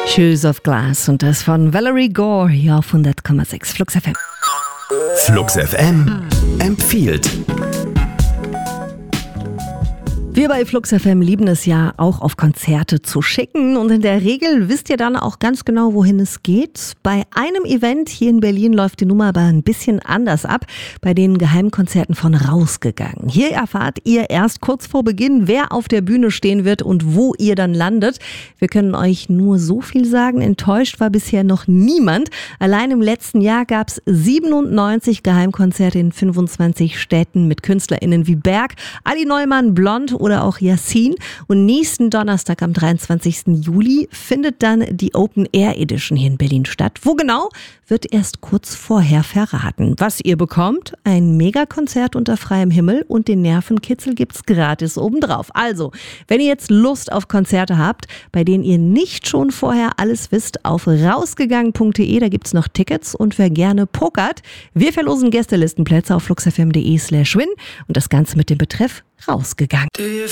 Shoes of Glass und das von Valerie Gore hier auf 100,6 Flux FM. Flux FM empfiehlt. Wir bei Flux FM lieben es ja auch auf Konzerte zu schicken und in der Regel wisst ihr dann auch ganz genau, wohin es geht. Bei einem Event hier in Berlin läuft die Nummer aber ein bisschen anders ab, bei den Geheimkonzerten von Rausgegangen. Hier erfahrt ihr erst kurz vor Beginn, wer auf der Bühne stehen wird und wo ihr dann landet. Wir können euch nur so viel sagen, enttäuscht war bisher noch niemand. Allein im letzten Jahr gab es 97 Geheimkonzerte in 25 Städten mit KünstlerInnen wie Berg, Ali Neumann, Blond oder auch Yassin. Und nächsten Donnerstag am 23. Juli findet dann die Open Air Edition hier in Berlin statt. Wo genau, wird erst kurz vorher verraten. Was ihr bekommt? Ein Megakonzert unter freiem Himmel und den Nervenkitzel gibt's gratis obendrauf. Also, wenn ihr jetzt Lust auf Konzerte habt, bei denen ihr nicht schon vorher alles wisst, auf rausgegangen.de, da gibt's noch Tickets und wer gerne pokert, wir verlosen Gästelistenplätze auf fluxfm.de/win und das Ganze mit dem Betreff Rausgegangen.